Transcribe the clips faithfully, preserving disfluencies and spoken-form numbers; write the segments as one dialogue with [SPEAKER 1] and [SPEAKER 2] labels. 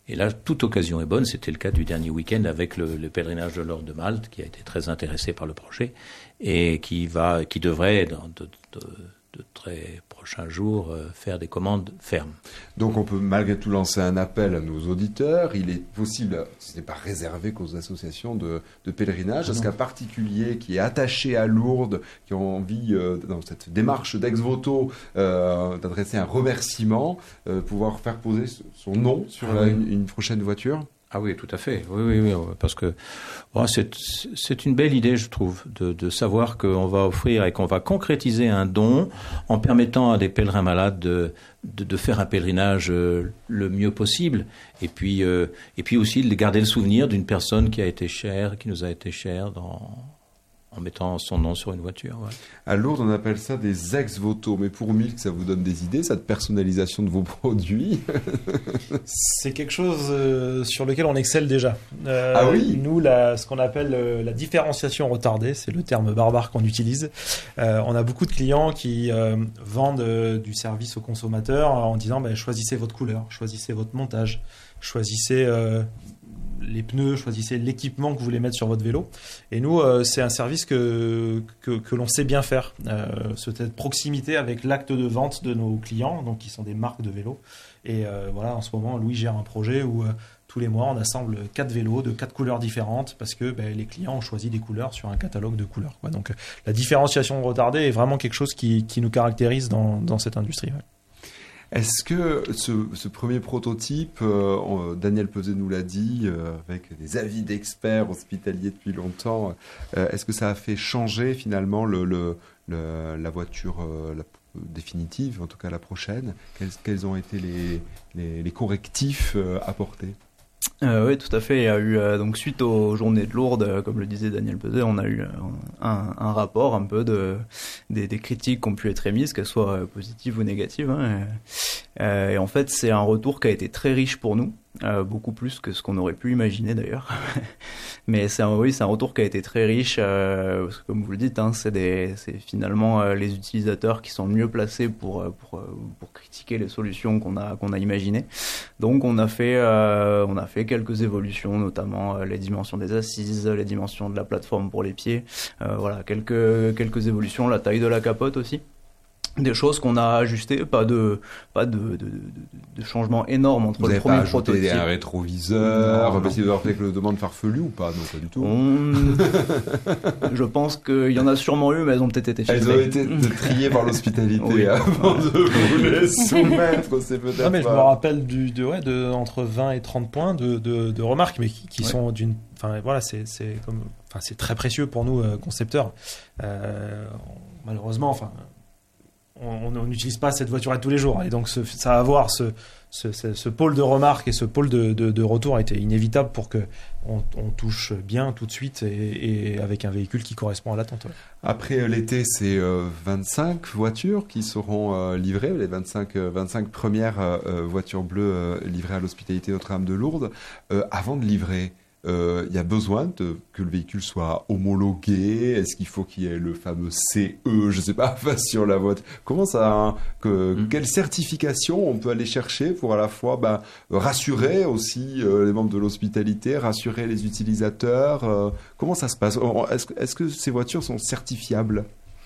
[SPEAKER 1] Et là, toute occasion est bonne. C'était le cas du dernier week-end avec le, le pèlerinage de l'Ordre de Malte, qui a été très intéressé par le projet et qui va, qui devrait, dans de, de, de très prochains jours, euh, faire des commandes fermes.
[SPEAKER 2] Donc on peut malgré tout lancer un appel à nos auditeurs. Il est possible, ce n'est pas réservé qu'aux associations de, de pèlerinage,
[SPEAKER 1] Ah
[SPEAKER 2] est-ce qu'un particulier qui est attaché à Lourdes, qui a envie, euh, dans cette démarche d'ex-voto, euh, d'adresser un remerciement, euh, pouvoir faire poser son nom sur
[SPEAKER 1] ah
[SPEAKER 2] la,
[SPEAKER 1] oui.
[SPEAKER 2] une, une prochaine voiture?
[SPEAKER 1] Ah oui, tout à fait. Oui, oui, oui, parce que bon, c'est, c'est une belle idée, je trouve, de, de savoir qu'on va offrir et qu'on va concrétiser un don en permettant à des pèlerins malades de, de, de faire un pèlerinage euh, le mieux possible. Et puis, euh, et puis aussi de garder le souvenir d'une personne qui a été chère, qui nous a été chère dans... en mettant son nom sur une voiture. Ouais.
[SPEAKER 2] À Lourdes, on appelle ça des ex-voto. Mais pour Milk, ça vous donne des idées, cette personnalisation de vos produits?
[SPEAKER 3] C'est quelque chose euh, sur lequel on excelle déjà. Euh,
[SPEAKER 2] ah oui.
[SPEAKER 3] Nous, la, ce qu'on appelle euh, la différenciation retardée, c'est le terme barbare qu'on utilise. Euh, on a beaucoup de clients qui euh, vendent euh, du service aux consommateurs en disant bah, choisissez votre couleur, choisissez votre montage, choisissez... Euh, les pneus, choisissez l'équipement que vous voulez mettre sur votre vélo. Et nous, euh, c'est un service que, que, que l'on sait bien faire. Euh, cette proximité avec l'acte de vente de nos clients, donc qui sont des marques de vélos. Et euh, voilà, en ce moment, Louis gère un projet où euh, tous les mois, on assemble quatre vélos de quatre couleurs différentes parce que ben, les clients ont choisi des couleurs sur un catalogue de couleurs, quoi. Donc, la différenciation retardée est vraiment quelque chose qui, qui nous caractérise dans, dans cette industrie. Ouais.
[SPEAKER 2] Est-ce que ce, ce premier prototype, euh, Daniel Peuzet nous l'a dit, euh, avec des avis d'experts hospitaliers depuis longtemps, euh, est-ce que ça a fait changer finalement le, le, le, la voiture euh, la, définitive, en tout cas la prochaine? Quels, quels ont été les, les, les correctifs euh, apportés?
[SPEAKER 4] Euh, oui, tout à fait. Il y a eu euh, donc suite aux journées de Lourdes, euh, comme le disait Daniel Peuzet, on a eu euh, un, un rapport un peu de des, des critiques qui ont pu être émises, qu'elles soient euh, positives ou négatives. Hein, et, euh, et en fait, c'est un retour qui a été très riche pour nous, euh, beaucoup plus que ce qu'on aurait pu imaginer d'ailleurs. Mais c'est un, oui, c'est un retour qui a été très riche, euh, parce que comme vous le dites, hein, c'est des, c'est finalement euh, les utilisateurs qui sont mieux placés pour pour pour critiquer les solutions qu'on a qu'on a imaginées. Donc on a fait euh, on a fait quelques évolutions, notamment euh, les dimensions des assises, les dimensions de la plateforme pour les pieds, euh, voilà, quelques quelques évolutions, la taille de la capote aussi. Des choses qu'on a ajustées, pas de pas de de, de, de changement énorme entre
[SPEAKER 2] Vous
[SPEAKER 4] le premier prototype.
[SPEAKER 2] Vous n'avez pas ajouté un rétroviseur,
[SPEAKER 4] non,
[SPEAKER 2] parce qu'il doit avoir peut-être le demande farfelu ou pas? Non, pas du tout.
[SPEAKER 4] On... Je pense qu'il y en a sûrement eu, mais elles ont peut-être été filtrées.
[SPEAKER 2] Elles ont été triées par l'hospitalité
[SPEAKER 4] oui,
[SPEAKER 2] avant
[SPEAKER 4] voilà.
[SPEAKER 2] de vous les soumettre, c'est peut-être
[SPEAKER 3] non, mais
[SPEAKER 2] pas...
[SPEAKER 3] je me rappelle du, de, ouais, de, entre vingt et trente points de, de, de remarques, mais qui, qui ouais. sont d'une... Enfin, voilà, c'est, c'est, comme, enfin, c'est très précieux pour nous, euh, concepteurs. Euh, malheureusement, enfin... on n'utilise pas cette voiturette tous les jours. Et donc, ce, ça va avoir ce, ce, ce, ce pôle de remarque et ce pôle de, de, de retour a été inévitable pour qu'on on touche bien tout de suite et, et avec un véhicule qui correspond à l'attente. Ouais.
[SPEAKER 2] Après l'été, c'est euh, vingt-cinq voitures qui seront euh, livrées, les vingt-cinq, euh, vingt-cinq premières euh, voitures bleues euh, livrées à l'hospitalité Notre-Dame de Lourdes. Euh, avant de livrer, il euh, y a besoin de, que le véhicule soit homologué. Est-ce qu'il faut qu'il y ait le fameux C E, je ne sais pas, sur la voiture? Comment ça, hein, que, mmh. Quelle certification on peut aller chercher pour à la fois ben, rassurer aussi euh, les membres de l'hospitalité, rassurer les utilisateurs? euh, Comment ça se passe? Est-ce, est-ce que ces voitures sont certifiables?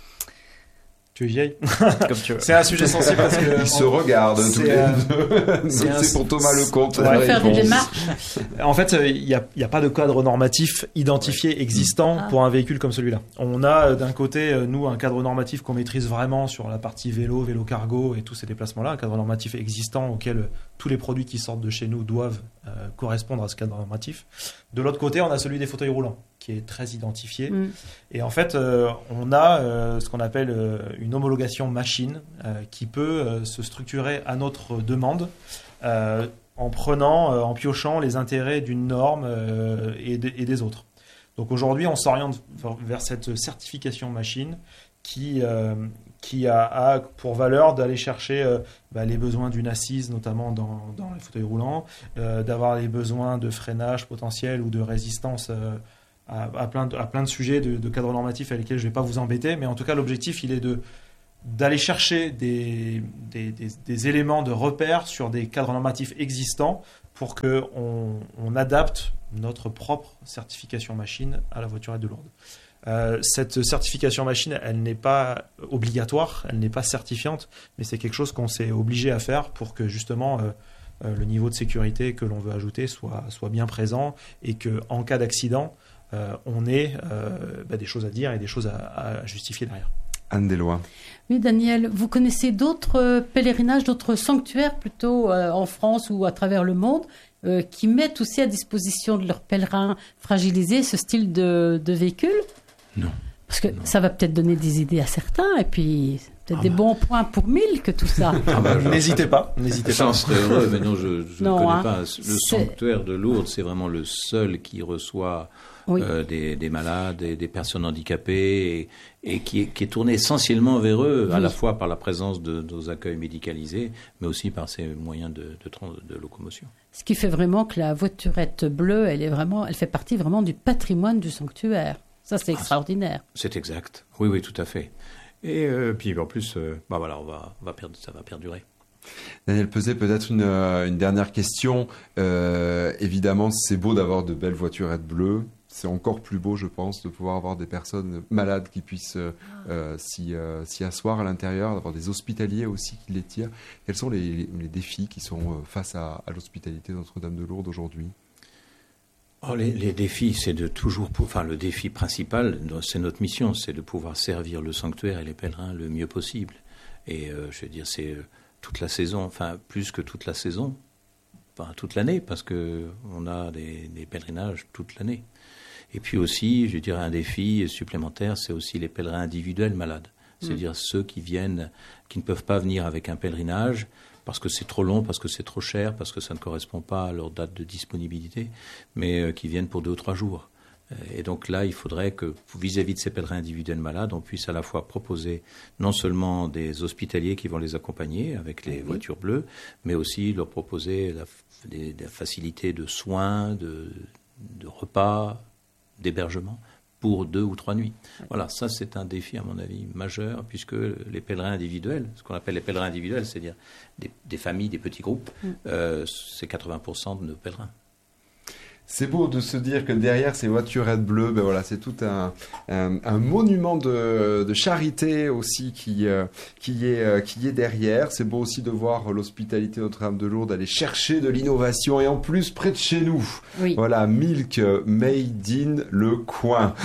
[SPEAKER 3] Tu es vieille.
[SPEAKER 4] Comme tu veux.
[SPEAKER 3] C'est un sujet sensible parce que...
[SPEAKER 2] Ils on... se regardent tous les deux. C'est, c'est pour Thomas Lecomte.
[SPEAKER 5] On va faire des démarches.
[SPEAKER 3] En fait, il n'y a, a pas de cadre normatif identifié ouais. existant ah. pour un véhicule comme celui-là. On a d'un côté, nous, un cadre normatif qu'on maîtrise vraiment sur la partie vélo, vélo cargo et tous ces déplacements-là, un cadre normatif existant auquel tous les produits qui sortent de chez nous doivent euh, correspondre à ce cadre normatif. De l'autre côté, on a celui des fauteuils roulants, qui est très identifié. Mm. Et en fait, euh, on a euh, ce qu'on appelle euh, une homologation machine euh, qui peut euh, se structurer à notre demande euh, en prenant, euh, en piochant les intérêts d'une norme euh, et, de, et des autres. Donc aujourd'hui, on s'oriente vers cette certification machine qui, euh, qui a, a pour valeur d'aller chercher euh, bah, les besoins d'une assise, notamment dans, dans les fauteuils roulants, euh, d'avoir les besoins de freinage potentiel ou de résistance euh, à, à, plein de, à plein de sujets de, de cadres normatifs avec lesquels je ne vais pas vous embêter, mais en tout cas, l'objectif, il est de, d'aller chercher des, des, des, des éléments de repère sur des cadres normatifs existants pour qu'on on adapte notre propre certification machine à la voiturette de Lourdes. Euh, cette certification machine, elle n'est pas obligatoire, elle n'est pas certifiante, mais c'est quelque chose qu'on s'est obligé à faire pour que justement euh, euh, le niveau de sécurité que l'on veut ajouter soit, soit bien présent et qu'en cas d'accident, euh, on ait euh, bah, des choses à dire et des choses à, à justifier derrière.
[SPEAKER 2] Anne Deslois.
[SPEAKER 5] Oui, Daniel, vous connaissez d'autres pèlerinages, d'autres sanctuaires plutôt euh, en France ou à travers le monde euh, qui mettent aussi à disposition de leurs pèlerins fragilisés ce style de, de véhicule ?
[SPEAKER 1] Non.
[SPEAKER 5] Parce que
[SPEAKER 1] non.
[SPEAKER 5] ça va peut-être donner des idées à certains et puis peut-être ah des bah. bons points pour mille que tout ça.
[SPEAKER 3] Ah bah, n'hésitez pas, n'hésitez
[SPEAKER 1] ça,
[SPEAKER 3] pas.
[SPEAKER 1] On serait heureux, mais non, je, je
[SPEAKER 5] non,
[SPEAKER 1] ne connais
[SPEAKER 5] hein,
[SPEAKER 1] pas. Le
[SPEAKER 5] c'est...
[SPEAKER 1] sanctuaire de Lourdes, c'est vraiment le seul qui reçoit oui. euh, des, des malades et des personnes handicapées et, et qui, est, qui est tourné essentiellement vers eux, oui. à la fois par la présence de, de nos accueils médicalisés, mais aussi par ses moyens de, de, de locomotion.
[SPEAKER 5] Ce qui fait vraiment que la voiturette bleue, elle est vraiment, elle fait partie vraiment du patrimoine du sanctuaire. Ça, c'est extraordinaire.
[SPEAKER 1] Ah, c'est exact. Oui, oui, tout à fait. Et euh, puis en plus, euh, bah voilà, on va, on va perdre, ça va perdurer.
[SPEAKER 2] Daniel Peset, peut-être une, une dernière question. Euh, évidemment, c'est beau d'avoir de belles voiturettes bleues. C'est encore plus beau, je pense, de pouvoir avoir des personnes malades qui puissent euh, s'y, euh, s'y asseoir à l'intérieur, d'avoir des hospitaliers aussi qui les tirent. Quels sont les, les défis qui sont face à, à l'hospitalité de Notre-Dame de Lourdes aujourd'hui ?
[SPEAKER 1] Oh, les, les défis, c'est de toujours, enfin le défi principal, c'est notre mission, c'est de pouvoir servir le sanctuaire et les pèlerins le mieux possible. Et euh, je veux dire, c'est euh, toute la saison, enfin plus que toute la saison, enfin toute l'année, parce que on a des, des pèlerinages toute l'année. Et puis aussi, je dirais un défi supplémentaire, c'est aussi les pèlerins individuels malades, c'est-à-dire mmh. ceux qui viennent, qui ne peuvent pas venir avec un pèlerinage. Parce que c'est trop long, parce que c'est trop cher, parce que ça ne correspond pas à leur date de disponibilité, mais euh, qui viennent pour deux ou trois jours. Et donc là, il faudrait que, vis-à-vis de ces pèlerins individuels malades, on puisse à la fois proposer non seulement des hospitaliers qui vont les accompagner avec les oui. voitures bleues, mais aussi leur proposer la, des, des facilités de soins, de, de repas, d'hébergement, pour deux ou trois nuits. Voilà, ça c'est un défi à mon avis majeur, puisque les pèlerins individuels, ce qu'on appelle les pèlerins individuels, c'est-à-dire des, des familles, des petits groupes, mm. euh, c'est quatre-vingts pour cent de nos pèlerins.
[SPEAKER 2] C'est beau de se dire que derrière ces voiturettes bleues, ben voilà, c'est tout un, un, un monument de, de charité aussi qui, euh, qui, est, euh, qui est derrière. C'est beau aussi de voir l'hospitalité Notre-Dame de Lourdes aller chercher de l'innovation et en plus près de chez nous. Oui. Voilà, Milk Made in le coin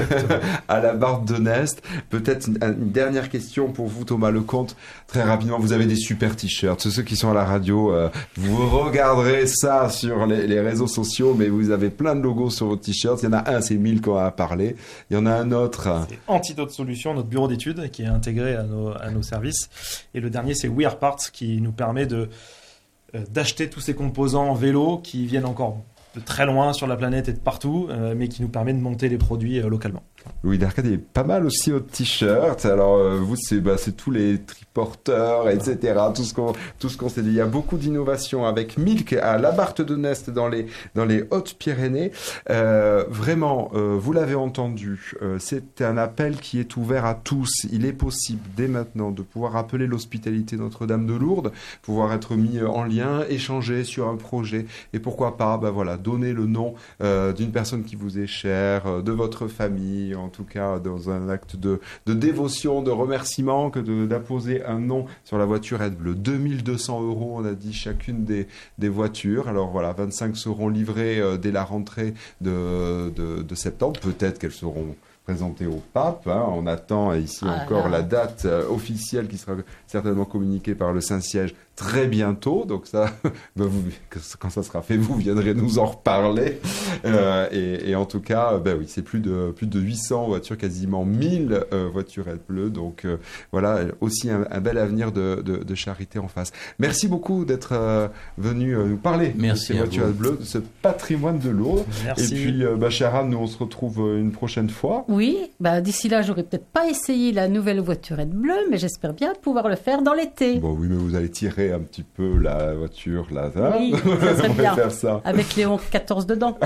[SPEAKER 2] à la Barthe de Nest. Peut-être une, une dernière question pour vous, Thomas Lecomte. Très rapidement, vous avez des super t-shirts. Ceux qui sont à la radio, euh, vous regarderez ça sur les, les réseaux sociaux, mais vous avez plein de logos sur votre t-shirt. Il y en a un, c'est Milk qu'on a parlé. Il y en a un autre.
[SPEAKER 3] C'est Antidote Solutions, notre bureau d'études qui est intégré à nos, à nos services. Et le dernier, c'est We Are Parts qui nous permet de, euh, d'acheter tous ces composants vélo qui viennent encore de très loin sur la planète et de partout, euh, mais qui nous permet de monter les produits euh, localement.
[SPEAKER 2] Louis d'Arcade est pas mal aussi votre t-shirt. Alors euh, vous, c'est, bah, c'est tous les triporteurs, et cetera. Tout ce qu'on, tout ce qu'on s'est dit. Il y a beaucoup d'innovations avec Milk à la Barthe de Nest dans les dans les Hautes-Pyrénées. Euh, vraiment, euh, vous l'avez entendu. Euh, c'est un appel qui est ouvert à tous. Il est possible dès maintenant de pouvoir appeler l'hospitalité Notre-Dame de Lourdes, pouvoir être mis en lien, échanger sur un projet et pourquoi pas, bah voilà, donner le nom euh, d'une personne qui vous est chère, de votre famille. En tout cas, dans un acte de, de dévotion, de remerciement, que de, d'apposer un nom sur la voiturette bleue. deux mille deux cents euros, on a dit, chacune des, des voitures. Alors voilà, vingt-cinq seront livrées euh, dès la rentrée de, de, de septembre. Peut-être qu'elles seront présentées au pape. Hein. On attend ici ah encore là. la date euh, officielle qui sera certainement communiquée par le Saint-Siège très bientôt. Donc ça, ben vous, quand ça sera fait, vous viendrez nous en reparler. Euh, et, et en tout cas, ben oui, c'est plus de plus de huit cents voitures, quasiment mille euh, voiturettes bleues. Donc euh, voilà, aussi un, un bel avenir de, de, de charité en face. Merci beaucoup d'être euh, venu euh, nous parler
[SPEAKER 1] Merci
[SPEAKER 2] de ces voiturettes bleues, de ce patrimoine de Lourdes.
[SPEAKER 3] Merci.
[SPEAKER 2] Et puis, euh, bah, chère Anne, nous on se retrouve une prochaine fois.
[SPEAKER 5] Oui, bah, d'ici là, j'aurais peut-être pas essayé la nouvelle voiturette bleue, mais j'espère bien pouvoir le faire dans l'été.
[SPEAKER 2] Bon, oui, mais vous allez tirer un petit peu la voiture là. Hein,
[SPEAKER 5] oui, ça serait bien.
[SPEAKER 2] Faire ça.
[SPEAKER 5] Avec Léon quatorze dedans.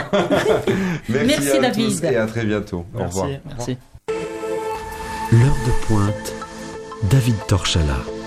[SPEAKER 2] Merci,
[SPEAKER 5] Merci
[SPEAKER 2] à
[SPEAKER 5] David.
[SPEAKER 2] tous et à très bientôt.
[SPEAKER 3] Merci.
[SPEAKER 2] Au revoir.
[SPEAKER 3] Merci.
[SPEAKER 6] L'heure de pointe, David Torchala.